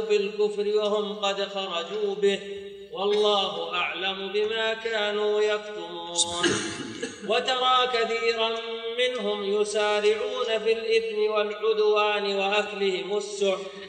في الكفر وهم قد خرجوا به، والله أعلم بما كانوا يكتمون. وترى كثيرا منهم يسارعون في الإثم والعدوان وأكلهم السحت